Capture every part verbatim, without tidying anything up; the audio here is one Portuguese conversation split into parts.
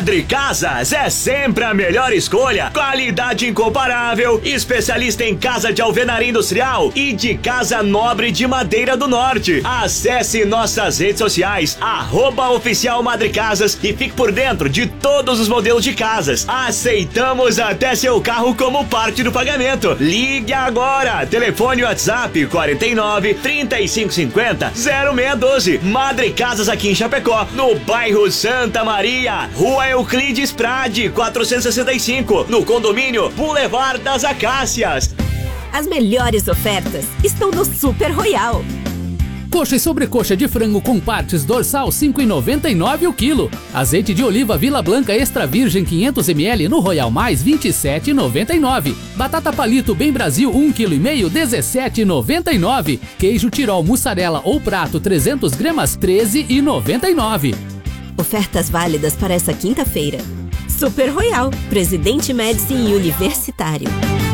Madre Casas é sempre a melhor escolha. Qualidade incomparável, especialista em casa de alvenaria industrial e de casa nobre de madeira do norte. Acesse nossas redes sociais, arroba oficial Madre Casas, e fique por dentro de todos os modelos de casas. Aceitamos até seu carro como parte do pagamento. Ligue agora. Telefone WhatsApp quarenta e nove, trinta e cinco cinquenta, zero seis doze. Madre Casas aqui em Chapecó, no bairro Santa Maria, Rua Euclides Prade, quatrocentos e sessenta e cinco, no condomínio Boulevard das Acácias. As melhores ofertas estão no Super Royal. Coxa e sobrecoxa de frango com partes dorsal cinco reais e noventa e nove o quilo. Azeite de oliva Vila Blanca Extra Virgem quinhentos mililitros no Royal Mais vinte e sete reais e noventa e nove. Batata palito Bem Brasil um vírgula cinco quilo dezessete reais e noventa e nove. Queijo Tirol mussarela ou prato trezentas gramas treze reais e noventa e nove. Ofertas válidas para essa quinta-feira. Super Royal, Presidente Médici e Universitário.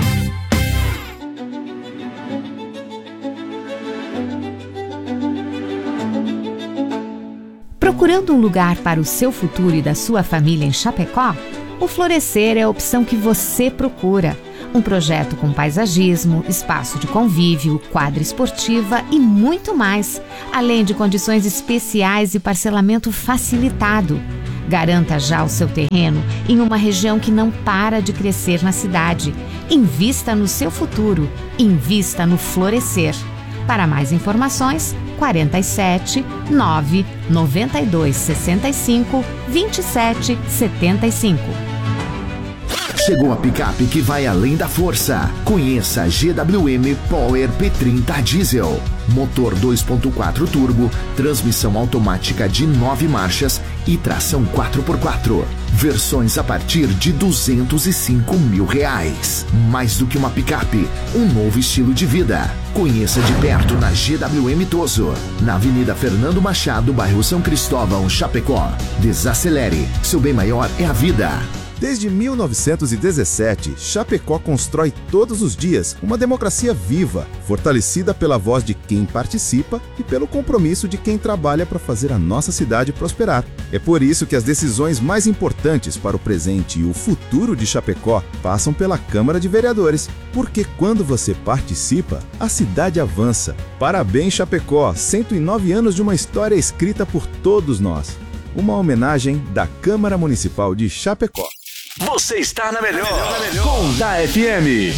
Procurando um lugar para o seu futuro e da sua família em Chapecó? O Florescer é a opção que você procura. Um projeto com paisagismo, espaço de convívio, quadra esportiva e muito mais, além de condições especiais e parcelamento facilitado. Garanta já o seu terreno em uma região que não para de crescer na cidade. Invista no seu futuro. Invista no Florescer. Para mais informações, quarenta e sete, nove, noventa e dois, sessenta e cinco, vinte e sete, setenta e cinco. Chegou a picape que vai além da força. Conheça a G W M Power P trinta Diesel. Motor dois ponto quatro turbo, transmissão automática de nove marchas e tração quatro por quatro. Versões a partir de duzentos e cinco mil reais. Mais do que uma picape, um novo estilo de vida. Conheça de perto na G W M Toso, na Avenida Fernando Machado, bairro São Cristóvão, Chapecó. Desacelere, seu bem maior é a vida. Desde mil novecentos e dezessete, Chapecó constrói todos os dias uma democracia viva, fortalecida pela voz de quem participa e pelo compromisso de quem trabalha para fazer a nossa cidade prosperar. É por isso que as decisões mais importantes para o presente e o futuro de Chapecó passam pela Câmara de Vereadores, porque quando você participa, a cidade avança. Parabéns, Chapecó! cento e nove anos de uma história escrita por todos nós. Uma homenagem da Câmara Municipal de Chapecó. Você está na melhor, na melhor. Com da F M.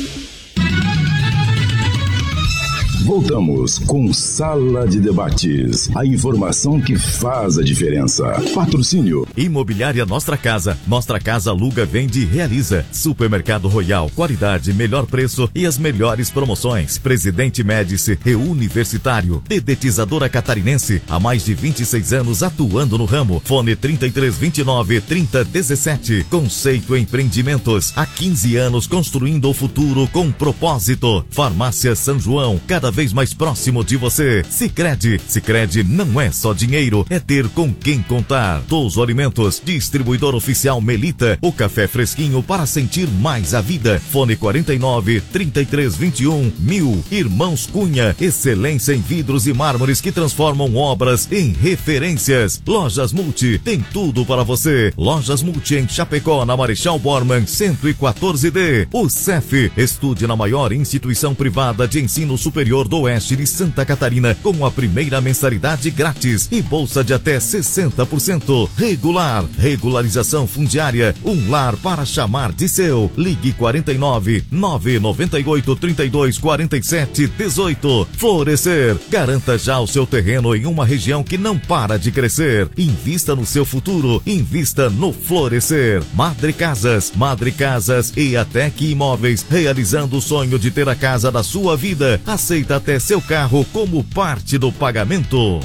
Voltamos com Sala de Debates. A informação que faz a diferença. Patrocínio. Imobiliária Nostra Casa. Nostra Casa aluga, vende e realiza. Supermercado Royal. Qualidade, melhor preço e as melhores promoções. Presidente Médici e Universitário. Dedetizadora Catarinense. Há mais de vinte e seis anos atuando no ramo. Fone trinta e três, vinte e nove, trinta, dezessete. Conceito Empreendimentos. Há quinze anos construindo o futuro com propósito. Farmácia São João. Cada vez mais próximo de você. Sicredi. Sicredi não é só dinheiro, é ter com quem contar. Touso Alimentos, distribuidor oficial Melita, o café fresquinho para sentir mais a vida. Fone quarenta e nove, trinta e três, vinte e um, mil. Irmãos Cunha, excelência em vidros e mármores que transformam obras em referências. Lojas Multi, tem tudo para você. Lojas Multi em Chapecó, na Marechal Bormann, cento e quatorze D. O C E F, estude na maior instituição privada de ensino superior do Oeste de Santa Catarina, com a primeira mensalidade grátis e bolsa de até sessenta por cento. Regular, regularização fundiária, um lar para chamar de seu. Ligue quarenta e nove, nove nove oito, trinta e dois, quarenta e sete, dezoito. Florescer, garanta já o seu terreno em uma região que não para de crescer. Invista no seu futuro, invista no Florescer. Madre Casas, Madre Casas e Atec Imóveis, realizando o sonho de ter a casa da sua vida. Aceita até seu carro como parte do pagamento.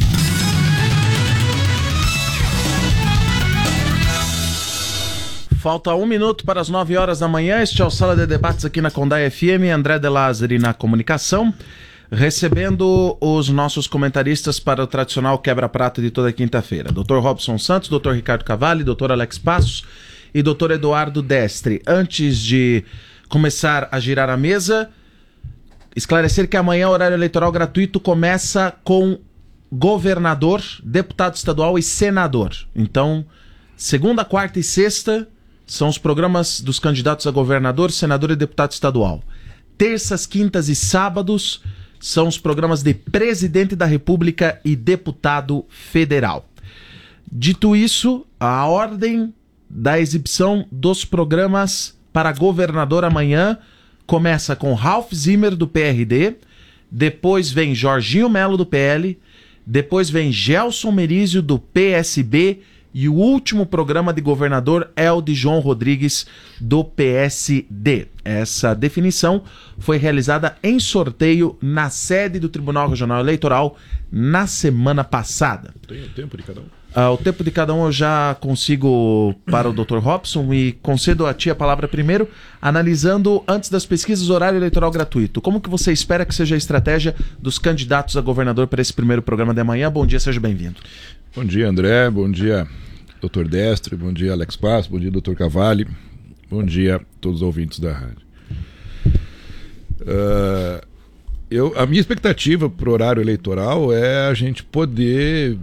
Falta um minuto para as nove horas da manhã. Este é o Sala de Debates aqui na Condá F M. André de Lázari na comunicação, recebendo os nossos comentaristas para o tradicional quebra-prata de toda quinta-feira. doutor Robson Santos, doutor Ricardo Cavalli, doutor Alex Passos e doutor Eduardo Destre. Antes de começar a girar a mesa, esclarecer que amanhã o horário eleitoral gratuito começa com governador, deputado estadual e senador. Então, Segunda, quarta e sexta são os programas dos candidatos a governador, senador e deputado estadual. Terças, quintas e sábados são os programas de presidente da República e deputado federal. Dito isso, a ordem da exibição dos programas para governador amanhã começa com Ralph Zimmer, do P R D, depois vem Jorginho Melo, do P L, depois vem Gelson Merizio, do P S B, e o último programa de governador é o de João Rodrigues, do P S D. Essa definição foi realizada em sorteio na sede do Tribunal Regional Eleitoral na semana passada. Tem o tempo de cada um? Uh, o tempo de cada um eu já consigo para o doutor Robson e concedo a ti a palavra primeiro, analisando antes das pesquisas o horário eleitoral gratuito. Como que você espera que seja a estratégia dos candidatos a governador para esse primeiro programa de amanhã? Bom dia, seja bem-vindo. Bom dia, André. Bom dia, doutor Destre. Bom dia, Alex Paz. Bom dia, doutor Cavalli. Bom dia a todos os ouvintes da rádio. Uh, eu, a minha expectativa para o horário eleitoral é a gente poder,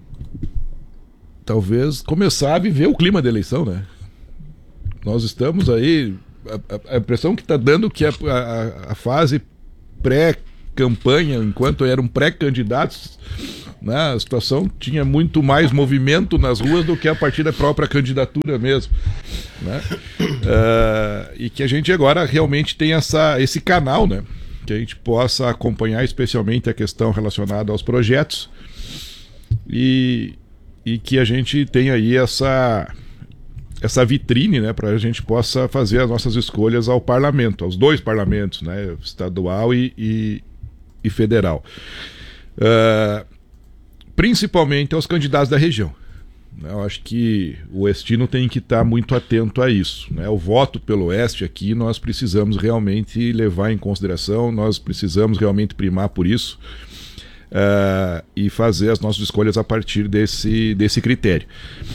talvez, começar a viver o clima da eleição, né? Nós estamos aí, a, a impressão que está dando que a, a, a fase pré-campanha, enquanto eram pré-candidatos, né, a situação tinha muito mais movimento nas ruas do que a partir da própria candidatura mesmo, né? Uh, e que a gente agora realmente tem essa, esse canal, né, que a gente possa acompanhar especialmente a questão relacionada aos projetos e, e que a gente tenha aí essa, essa vitrine, né, para a gente possa fazer as nossas escolhas ao parlamento, aos dois parlamentos, né, estadual e, e, e federal. Uh, principalmente aos candidatos da região. Eu acho que o oestino tem que estar muito atento a isso, né? O voto pelo oeste aqui nós precisamos realmente levar em consideração, nós precisamos realmente primar por isso uh, e fazer as nossas escolhas a partir desse, desse critério.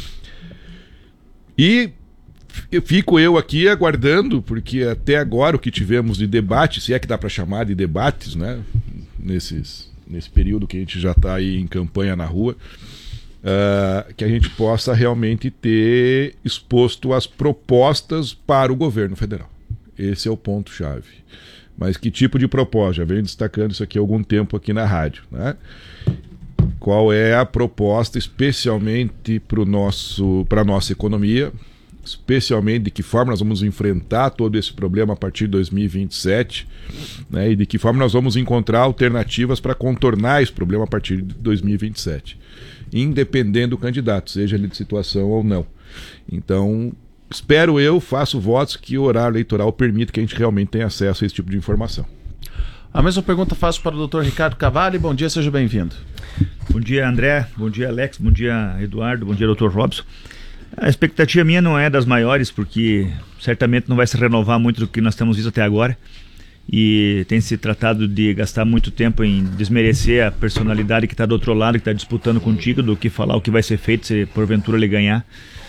E fico eu aqui aguardando, porque até agora o que tivemos de debate, se é que dá para chamar de debates, né? Nesses... nesse período que a gente já está aí em campanha na rua, uh, que a gente possa realmente ter exposto as propostas para o governo federal. Esse é o ponto-chave. Mas que tipo de proposta? Já venho destacando isso aqui há algum tempo aqui na rádio, né? Qual é a proposta especialmente para nosso, para a nossa economia, especialmente de que forma nós vamos enfrentar todo esse problema a partir de dois mil e vinte e sete, né, e de que forma nós vamos encontrar alternativas para contornar esse problema a partir de dois mil e vinte e sete, independente do candidato, seja ele de situação ou não. Então, espero eu, faço votos que o horário eleitoral permita que a gente realmente tenha acesso a esse tipo de informação. A mesma pergunta faço para o doutor Ricardo Cavalli. Bom dia, seja bem-vindo. Bom dia, André. Bom dia, Alex. Bom dia, Eduardo. Bom dia, doutor Robson. A expectativa minha não é das maiores, porque certamente não vai se renovar muito do que nós temos visto até agora, e tem se tratado de gastar muito tempo em desmerecer a personalidade que está do outro lado, que está disputando contigo, do que falar o que vai ser feito se porventura ele ganhar.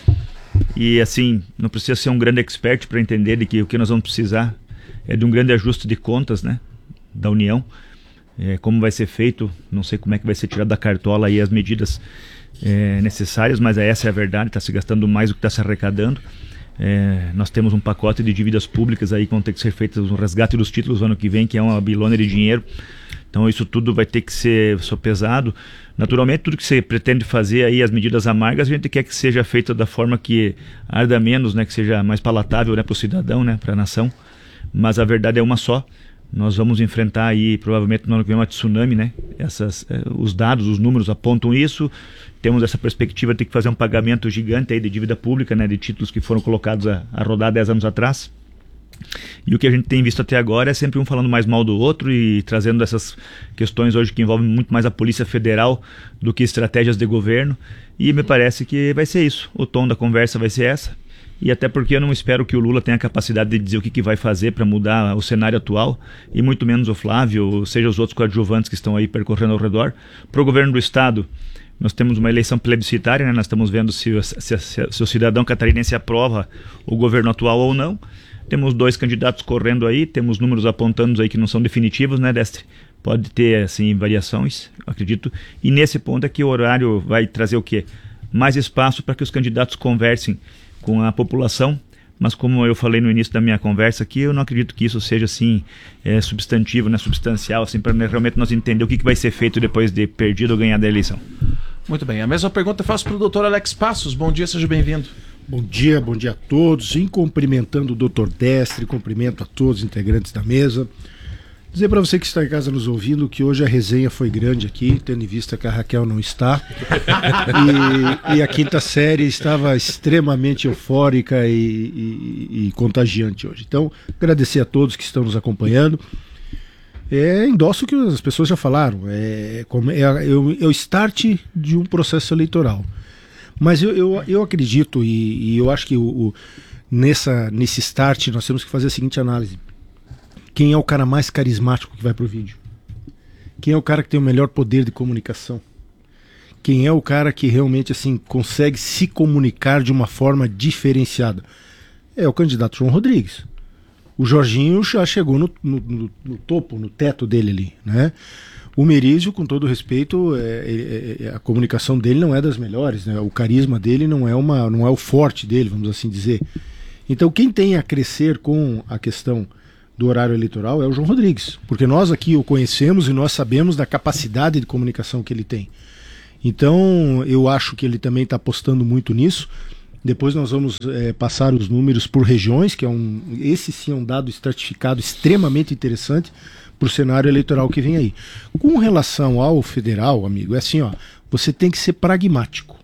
E assim, não precisa ser um grande expert para entender de que o que nós vamos precisar é de um grande ajuste de contas, né, da União. É, como vai ser feito, não sei como é que vai ser tirado da cartola aí as medidas É, necessárias, mas essa é a verdade, está se gastando mais do que está se arrecadando. É, nós temos um pacote de dívidas públicas aí que vão ter que ser feitas, um resgate dos títulos no ano que vem, que é uma bilhona de dinheiro. Então isso tudo vai ter que ser sopesado. Naturalmente, tudo que você pretende fazer aí, as medidas amargas, a gente quer que seja feita da forma que arda menos, né, que seja mais palatável, né, para o cidadão, né, para a nação. Mas a verdade é uma só. Nós vamos enfrentar aí, provavelmente no ano que vem, uma tsunami, né? Essas, eh, os dados, os números apontam isso. Temos essa perspectiva de ter que fazer um pagamento gigante aí de dívida pública, né? De títulos que foram colocados a, a rodar dez anos atrás. E o que a gente tem visto até agora é sempre um falando mais mal do outro e trazendo essas questões hoje que envolvem muito mais a Polícia Federal do que estratégias de governo. E me parece que vai ser isso. O tom da conversa vai ser essa. E até porque eu não espero que o Lula tenha a capacidade de dizer o que, que vai fazer para mudar o cenário atual, e muito menos o Flávio, seja os outros coadjuvantes que estão aí percorrendo ao redor. Para o governo do Estado, nós temos uma eleição plebiscitária, né? Nós estamos vendo se, se, se, se o cidadão catarinense aprova o governo atual ou não. Temos dois candidatos correndo aí, temos números apontando aí que não são definitivos, né, Destre? Pode ter, assim, variações, acredito. E nesse ponto é que o horário vai trazer o quê? mais espaço para que os candidatos conversem com a população. Mas como eu falei no início da minha conversa aqui, eu não acredito que isso seja assim é, substantivo, né, substancial, assim, para realmente nós entender o que, que vai ser feito depois de perdido ou ganhado a eleição. Muito bem, a mesma pergunta eu faço para o doutor Alex Passos. Bom dia, seja bem-vindo. Bom dia, bom dia a todos. Em cumprimentando o doutor Destre, cumprimento a todos os integrantes da mesa. Dizer para você que está em casa nos ouvindo que hoje a resenha foi grande aqui, tendo em vista que a Raquel não está. E, e a quinta série estava extremamente eufórica e, e, e contagiante hoje. Então, agradecer a todos que estão nos acompanhando. É, endosso o que as pessoas já falaram. É, é, é, é o start de um processo eleitoral. Mas eu, eu, eu acredito e, e eu acho que o, o, nessa, nesse start nós temos que fazer a seguinte análise. Quem é o cara mais carismático que vai pro vídeo? Quem é o cara que tem o melhor poder de comunicação? Quem é o cara que realmente assim consegue se comunicar de uma forma diferenciada? É o candidato João Rodrigues. O Jorginho já chegou no, no, no, no topo, no teto dele ali, né? O Merizio, com todo respeito, é, é, é, a comunicação dele não é das melhores, né? O carisma dele não é, uma, não é o forte dele, vamos assim dizer. Então quem tem a crescer com a questão do horário eleitoral é o João Rodrigues, porque nós aqui o conhecemos e nós sabemos da capacidade de comunicação que ele tem. Então eu acho que ele também está apostando muito nisso. Depois nós vamos é, passar os números por regiões, que é um, esse sim é um dado estratificado extremamente interessante para o cenário eleitoral que vem aí. Com relação ao federal, amigo, é assim, ó, você tem que ser pragmático.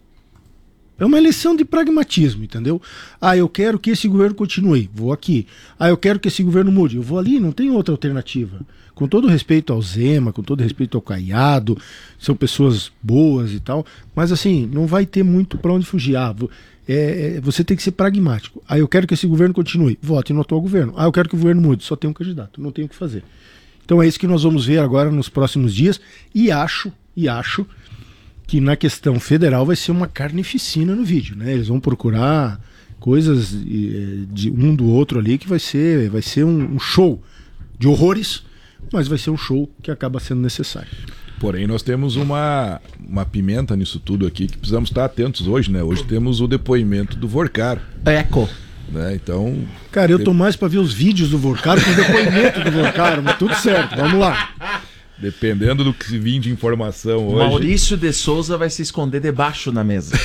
É uma eleição de pragmatismo, entendeu? Ah, eu quero que esse governo continue, vou aqui. Ah, eu quero que esse governo mude, eu vou ali, não tem outra alternativa. Com todo respeito ao Zema, com todo respeito ao Caiado, são pessoas boas e tal, mas assim, não vai ter muito para onde fugir. Ah, é, é, você tem que ser pragmático. Ah, eu quero que esse governo continue, vote no atual governo. Ah, eu quero que o governo mude, só tem um candidato, não tem o que fazer. Então é isso que nós vamos ver agora nos próximos dias e acho, e acho... que na questão federal vai ser uma carnificina no vídeo, né? Eles vão procurar coisas de um do outro ali que vai ser, vai ser um, um show de horrores, mas vai ser um show que acaba sendo necessário. Porém, nós temos uma, uma pimenta nisso tudo aqui que precisamos estar atentos hoje, né? Hoje temos o depoimento do Vorcaro. Eco. Né? Então... Cara, eu tô mais para ver os vídeos do Vorcaro que o depoimento do Vorcaro, mas tudo certo, vamos lá. Dependendo do que se vir de informação hoje... Maurício de Souza vai se esconder debaixo da mesa.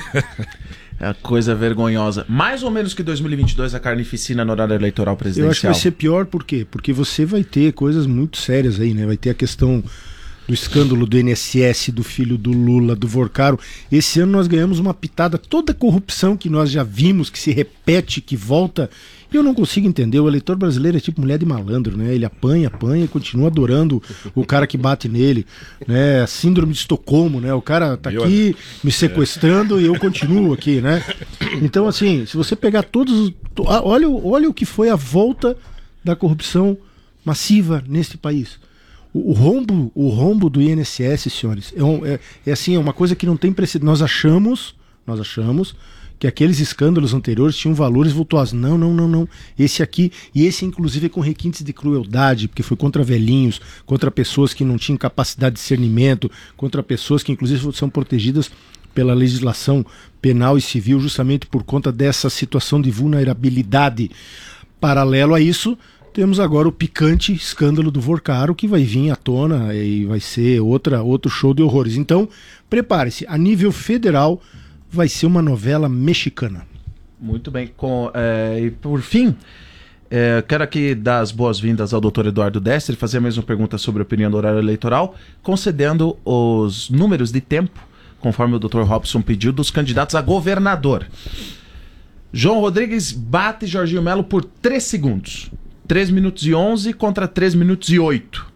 É coisa vergonhosa. Mais ou menos que dois mil e vinte e dois a carnificina no horário eleitoral presidencial. Eu acho que vai ser pior, por quê? Porque você vai ter coisas muito sérias aí, né? Vai ter a questão do escândalo do I N S S, do filho do Lula, do Vorcaro. Esse ano nós ganhamos uma pitada. Toda a corrupção que nós já vimos, que se repete, que volta... Eu não consigo entender, o eleitor brasileiro é tipo mulher de malandro, né? Ele apanha, apanha e continua adorando o cara que bate nele, né? Síndrome de Estocolmo, né? O cara tá aqui me sequestrando e eu continuo aqui, né? Então, assim, se você pegar todos... Olha, olha o que foi a volta da corrupção massiva neste país. O, o rombo, o rombo do I N S S, senhores, é, um, é, é assim, é uma coisa que não tem precedente. Nós achamos, nós achamos... que aqueles escândalos anteriores tinham valores vultuosos. Não, não, não, não. Esse aqui, e esse inclusive é com requintes de crueldade, porque foi contra velhinhos, contra pessoas que não tinham capacidade de discernimento, contra pessoas que inclusive são protegidas pela legislação penal e civil justamente por conta dessa situação de vulnerabilidade. Paralelo a isso, temos agora o picante escândalo do Vorcaro, que vai vir à tona e vai ser outra, outro show de horrores. Então, prepare-se, a nível federal vai ser uma novela mexicana. Muito bem. Com, é, e por fim, é, quero aqui dar as boas-vindas ao doutor Eduardo Destre e fazer a mesma pergunta sobre a opinião do horário eleitoral, concedendo os números de tempo, conforme o doutor Robson pediu, dos candidatos a governador. João Rodrigues bate Jorginho Melo por três segundos. três minutos e onze contra três minutos e oito.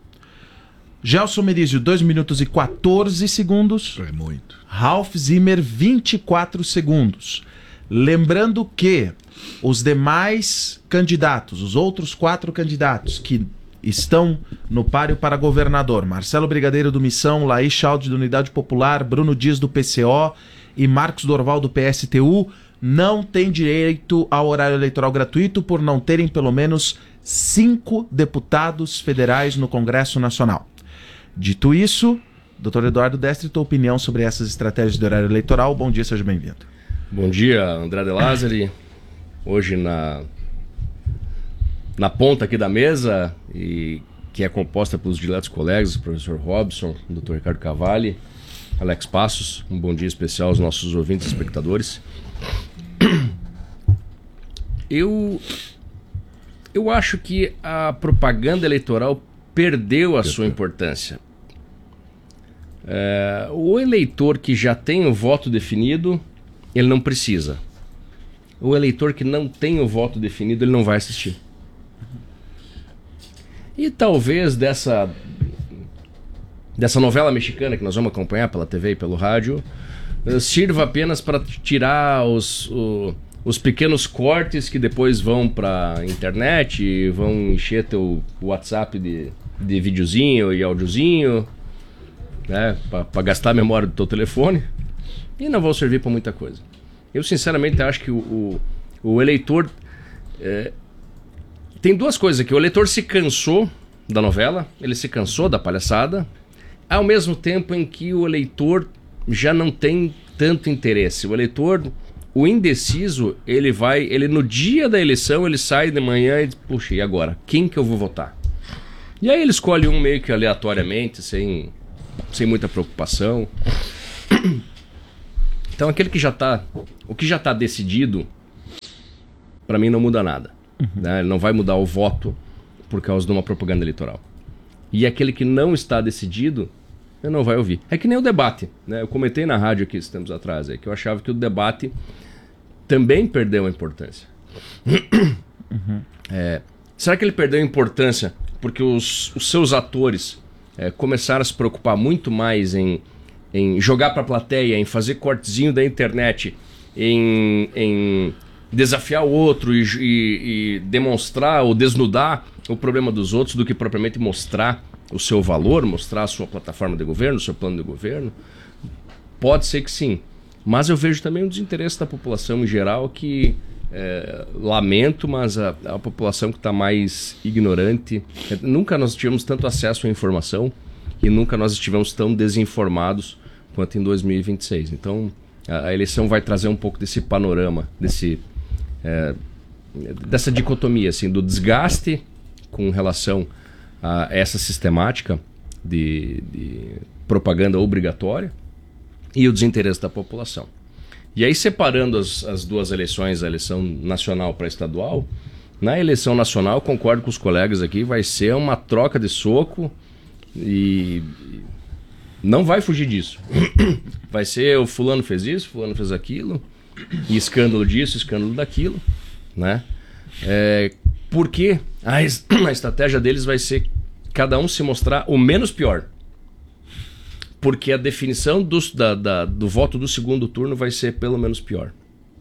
Gelson Merizio, dois minutos e quatorze segundos. É muito. Ralph Zimmer, vinte e quatro segundos. Lembrando que os demais candidatos, os outros quatro candidatos que estão no páreo para governador, Marcelo Brigadeiro do Missão, Laís Chalde do Unidade Popular, Bruno Dias do P C O e Marcos Dorval do P S T U, não têm direito ao horário eleitoral gratuito por não terem pelo menos cinco deputados federais no Congresso Nacional. Dito isso, doutor Eduardo Destre, tua opinião sobre essas estratégias de horário eleitoral. Bom dia, seja bem-vindo. Bom dia, André de Lázari. Hoje na, na ponta aqui da mesa, e que é composta pelos diletos colegas, o professor Robson, o doutor Ricardo Cavalli, Alex Passos. Um bom dia especial aos nossos ouvintes e espectadores. Eu, eu acho que a propaganda eleitoral perdeu a sua importância. É, o eleitor que já tem o voto definido, ele não precisa. O eleitor que não tem o voto definido, ele não vai assistir. E talvez dessa, dessa novela mexicana que nós vamos acompanhar pela T V e pelo rádio, sirva apenas para tirar os, o, os pequenos cortes que depois vão para internet e vão encher teu WhatsApp de, de videozinho e áudiozinho, né, para gastar a memória do teu telefone, e não vão servir para muita coisa. Eu sinceramente acho que o, o, o eleitor... É, tem duas coisas aqui. O eleitor se cansou da novela, ele se cansou da palhaçada, ao mesmo tempo em que o eleitor já não tem tanto interesse. O eleitor, o indeciso, ele vai, ele no dia da eleição, ele sai de manhã e diz, puxa, e agora? Quem que eu vou votar? E aí ele escolhe um meio que aleatoriamente, sem, sem muita preocupação. Então aquele que já está, o que já está decidido, para mim não muda nada. Uhum. Né? Ele não vai mudar o voto por causa de uma propaganda eleitoral. E aquele que não está decidido, ele não vai ouvir. É que nem o debate, né? Eu comentei na rádio aqui esses tempos atrás, é, que eu achava que o debate também perdeu a importância. Uhum. É, será que ele perdeu a importância porque os, os seus atores é, começaram a se preocupar muito mais em, em jogar para a plateia, em fazer cortezinho da internet, em... em desafiar o outro e, e, e demonstrar ou desnudar o problema dos outros do que propriamente mostrar o seu valor, mostrar a sua plataforma de governo, o seu plano de governo? Pode ser que sim. Mas eu vejo também um desinteresse da população em geral que, é, lamento, mas a, a população que está mais ignorante. Nunca nós tivemos tanto acesso à informação e nunca nós estivemos tão desinformados quanto em dois mil e vinte e seis. Então, a, a eleição vai trazer um pouco desse panorama, desse... É, dessa dicotomia assim, do desgaste com relação a essa sistemática de, de propaganda obrigatória e o desinteresse da população. E aí, separando as, as duas eleições, a eleição nacional para estadual, na eleição nacional, concordo com os colegas aqui, vai ser uma troca de soco e não vai fugir disso. Vai ser o fulano fez isso, fulano fez aquilo, e escândalo disso, escândalo daquilo, né? É, porque a, a estratégia deles vai ser cada um se mostrar o menos pior. Porque a definição do, da, da, do voto do segundo turno vai ser pelo menos pior.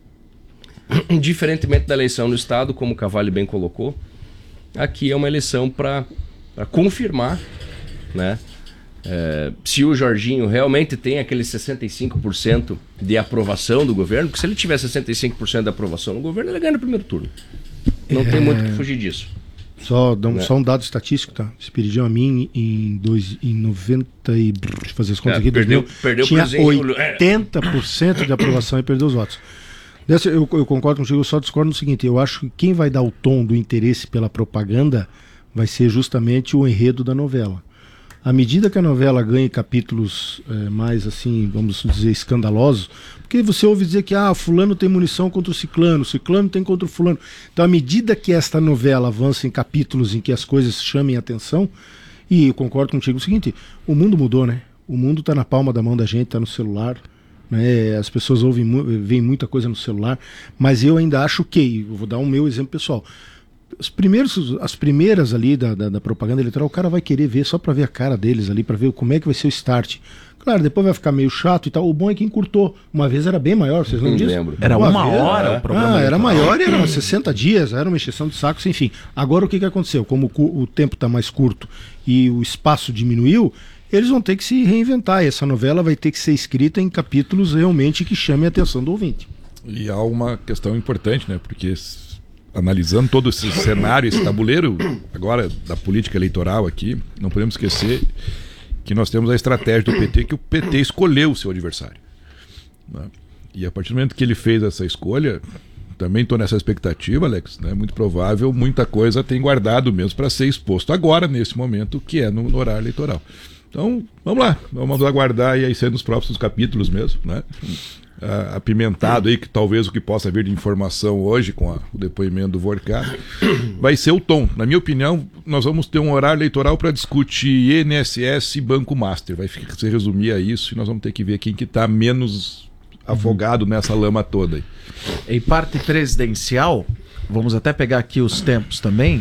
Diferentemente da eleição no estado, como o Cavalli bem colocou, aqui é uma eleição para confirmar, né? É, se o Jorginho realmente tem aquele sessenta e cinco por cento de aprovação do governo, porque se ele tiver sessenta e cinco por cento de aprovação no governo, ele ganha no primeiro turno. Não é... tem muito o que fugir disso. Só, um, né? só um dado estatístico, tá? Espiridião a mim em, dois, em noventa e... Deixa eu fazer as contas é, aqui. Perdeu, dois mil, perdeu tinha por oitenta por cento de aprovação e perdeu os votos. Dessa, eu, eu concordo contigo, eu só discordo no seguinte, eu acho que quem vai dar o tom do interesse pela propaganda vai ser justamente o enredo da novela. À medida que a novela ganhe capítulos é, mais, assim, vamos dizer, escandalosos, porque você ouve dizer que ah, fulano tem munição contra o ciclano, o ciclano tem contra o fulano. Então, à medida que esta novela avança em capítulos em que as coisas chamem atenção, e eu concordo contigo o seguinte, o mundo mudou, né? O mundo está na palma da mão da gente, está no celular, né? As pessoas ouvem, veem muita coisa no celular, mas eu ainda acho que, eu vou dar o meu exemplo pessoal, Os primeiros, as primeiras ali da, da, da propaganda eleitoral, o cara vai querer ver só para ver a cara deles ali, para ver como é que vai ser o start. Claro, depois vai ficar meio chato e tal. O bom é que encurtou. Uma vez era bem maior, vocês lembram disso? Lembro. Era uma, uma hora era, o programa. Ah, era maior e era sessenta dias, era uma encheção de sacos, enfim. Agora o que, que aconteceu? Como o, o tempo está mais curto e o espaço diminuiu, eles vão ter que se reinventar. E essa novela vai ter que ser escrita em capítulos realmente que chamem a atenção do ouvinte. E há uma questão importante, né? Porque analisando todo esse cenário, esse tabuleiro agora da política eleitoral aqui, não podemos esquecer que nós temos a estratégia do P T, que o P T escolheu o seu adversário. Né? E a partir do momento que ele fez essa escolha, também estou nessa expectativa, Alex, né? Muito provável, muita coisa tem guardado mesmo para ser exposto agora, nesse momento, que é no, no horário eleitoral. Então, vamos lá, vamos aguardar e aí ser nos próximos capítulos mesmo, né? Uh, apimentado aí, que talvez o que possa vir de informação hoje com a, o depoimento do Vorcar vai ser o tom. Na minha opinião, nós vamos ter um horário eleitoral para discutir I N S S e Banco Master. Vai se resumir a isso e nós vamos ter que ver quem que está menos afogado nessa lama toda aí. Em parte presidencial, vamos até pegar aqui os tempos também.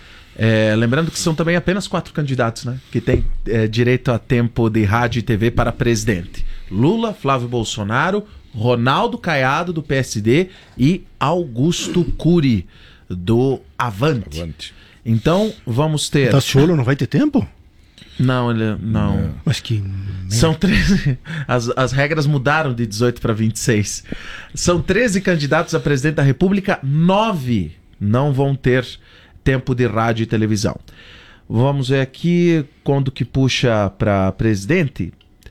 É, lembrando que são também apenas quatro candidatos, né, que têm é, direito a tempo de rádio e T V para presidente: Lula, Flávio Bolsonaro, Ronaldo Caiado, do P S D, e Augusto Cury, do Avante. Avante. Então, vamos ter... Daciolo não vai ter tempo? Não, ele não. não. Mas que... São treze... As, as regras mudaram de dezoito para vinte e seis. São treze candidatos a presidente da República, nove não vão ter tempo de rádio e televisão. Vamos ver aqui quando que puxa para presidente.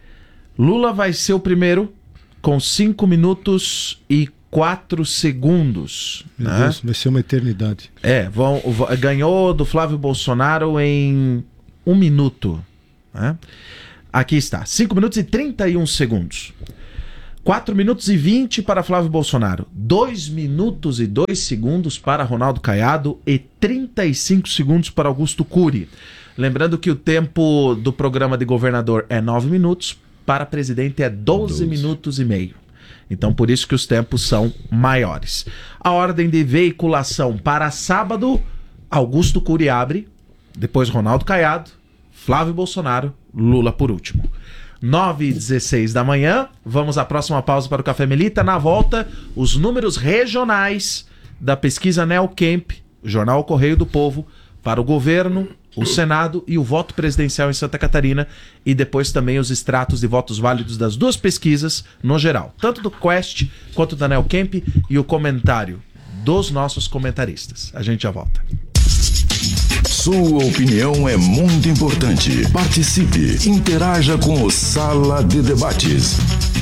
Lula vai ser o primeiro com cinco minutos e quatro segundos. Meu né? Deus, vai ser uma eternidade. É, vão, ganhou do Flávio Bolsonaro em um minuto. Né? Aqui está, cinco minutos e trinta e um segundos. quatro minutos e vinte para Flávio Bolsonaro. dois minutos e dois segundos para Ronaldo Caiado e trinta e cinco segundos para Augusto Cury. Lembrando que o tempo do programa de governador é nove minutos, para presidente é doze minutos e meio. Então, por isso que os tempos são maiores. A ordem de veiculação para sábado: Augusto Cury abre, depois Ronaldo Caiado, Flávio Bolsonaro, Lula por último. nove e dezesseis da manhã, vamos à próxima pausa para o Café Melita. Na volta, os números regionais da pesquisa Neocamp, Jornal Correio do Povo, para o governo, o Senado e o voto presidencial em Santa Catarina, e depois também os extratos de votos válidos das duas pesquisas no geral, tanto do Quest quanto da Neocamp, e o comentário dos nossos comentaristas. A gente já volta. Sua opinião é muito importante. Participe, interaja com o Sala de Debates.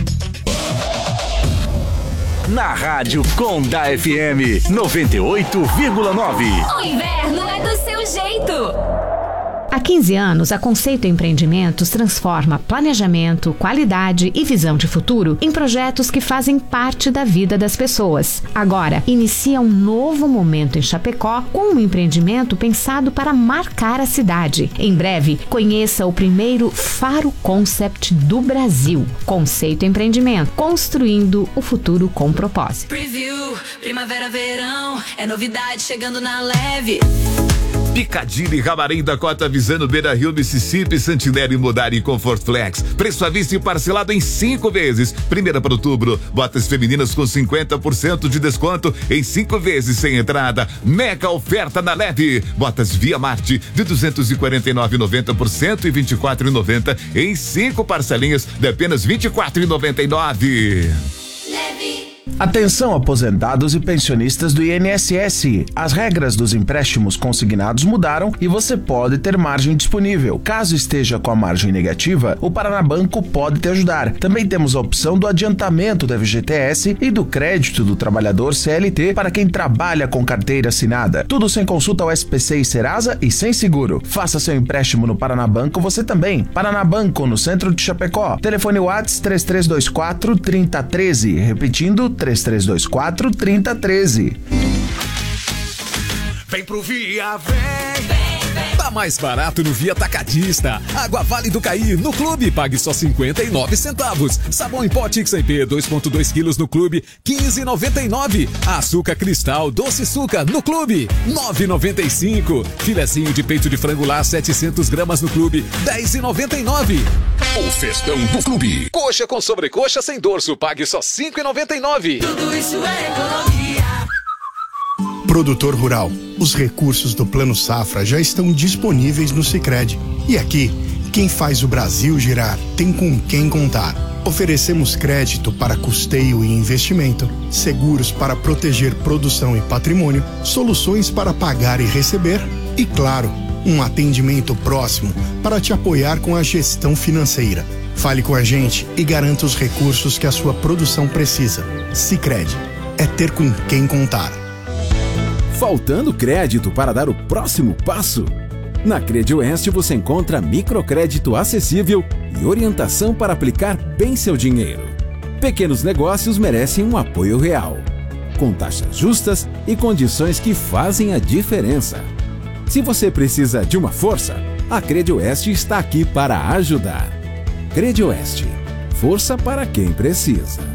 Na Rádio Conda F M noventa e oito vírgula nove. O inverno é do seu jeito. Há quinze anos, a Conceito Empreendimentos transforma planejamento, qualidade e visão de futuro em projetos que fazem parte da vida das pessoas. Agora, inicia um novo momento em Chapecó com um empreendimento pensado para marcar a cidade. Em breve, conheça o primeiro Faro Concept do Brasil. Conceito Empreendimento, construindo o futuro com propósito. Preview, primavera, verão, é novidade chegando na leve. Picadilly, Ramarim, Dakota, Visano, Beira Rio, Mississippi, Santinelli, Modari e Comfort Flex. Preço à vista e parcelado em cinco vezes. Primeira para outubro, botas femininas com cinquenta por cento de desconto em cinco vezes sem entrada. Mega oferta na Leve. Botas Via Marte de duzentos e quarenta e nove reais e noventa centavos por cento e vinte e quatro reais e noventa centavos em cinco parcelinhas de apenas vinte e quatro reais e noventa e nove centavos. Leve. Atenção, aposentados e pensionistas do I N S S. As regras dos empréstimos consignados mudaram e você pode ter margem disponível. Caso esteja com a margem negativa, o Paranabanco pode te ajudar. Também temos a opção do adiantamento da F G T S e do crédito do trabalhador C L T para quem trabalha com carteira assinada. Tudo sem consulta ao S P C e Serasa e sem seguro. Faça seu empréstimo no Paranabanco você também. Paranabanco, no centro de Chapecó. Telefone WhatsApp três três dois quatro, três zero um três. Repetindo, três três dois quatro, três zero um três. Vem pro Via, vem, vem, vem. Tá mais barato no Via Atacadista. Água Vale do Caí, no Clube, pague só cinquenta e nove centavos. Sabão em pó X I P, dois vírgula dois quilos no Clube, quinze reais e noventa e nove centavos. Açúcar Cristal, doce Suca, no Clube, nove reais e noventa e cinco centavos. Filezinho de peito de frango lá, setecentas gramas no Clube, dez reais e noventa e nove centavos. O festão do Clube. Coxa com sobrecoxa sem dorso, pague só cinco reais e noventa e nove centavos. Tudo isso é economia. Produtor rural, os recursos do Plano Safra já estão disponíveis no Sicredi. E aqui, quem faz o Brasil girar tem com quem contar. Oferecemos crédito para custeio e investimento, seguros para proteger produção e patrimônio, soluções para pagar e receber e, claro, Um atendimento próximo para te apoiar com a gestão financeira. Fale com a gente e garanta os recursos que a sua produção precisa. Sicredi é ter com quem contar. Faltando crédito para dar o próximo passo? Na CredOeste você encontra microcrédito acessível e orientação para aplicar bem seu dinheiro. Pequenos negócios merecem um apoio real, com taxas justas e condições que fazem a diferença. Se você precisa de uma força, a CredOeste está aqui para ajudar. CredOeste, força para quem precisa.